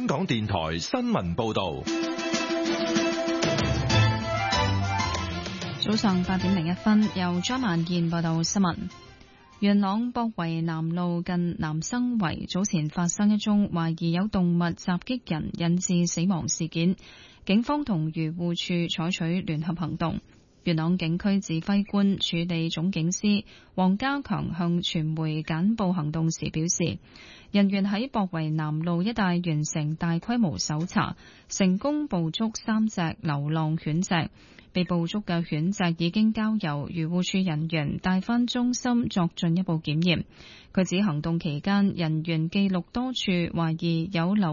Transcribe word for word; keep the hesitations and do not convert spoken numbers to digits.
香港電台新聞報道。 早上八點零一分，由張萬燕報道新聞。元朗博圍南路近南生圍早前發生一宗懷疑有動物襲擊人引致死亡事件，警方同漁護處採取聯合行動。元朗警區指揮官處理總警司黃家強向傳媒簡報行動時表示，人員喺博圍南路一帶完成大規模搜查，成功捕捉三隻流浪犬隻。被捕捉嘅犬隻已經交由漁護處人員帶返中心作進一步檢驗。佢指行動期間，人員記錄多處懷疑有流